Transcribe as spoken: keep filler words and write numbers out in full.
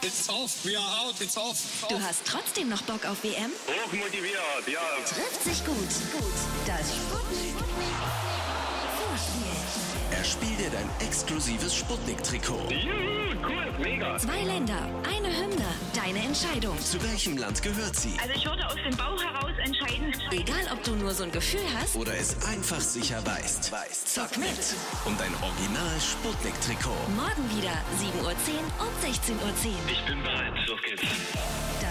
It's off, we are out, it's off. It's off. Du hast trotzdem noch Bock auf W M? Hochmotiviert, ja. Trifft sich gut. Gut. Das Sputnik Vorspiel. Erspiel dir dein exklusives Sputnik-Trikot. Juhu, cool, mega. Zwei Länder, eine Hymne, deine Entscheidung. Zu welchem Land gehört sie? Also ich würde aus dem Bauch heraus entscheiden. Egal, ob du nur so ein Gefühl hast Oder es einfach sicher weißt. weißt. Zock mit. Um dein Original-Sputnik-Trikot. Morgen wieder sieben Uhr zehn und sechzehn Uhr zehn. Ich bin bereit, los geht's.